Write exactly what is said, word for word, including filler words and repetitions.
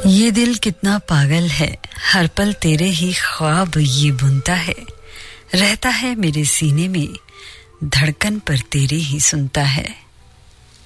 ये दिल कितना पागल है, हर पल तेरे ही ख्वाब ये बुनता है, रहता है मेरे सीने में, धड़कन पर तेरे ही सुनता है।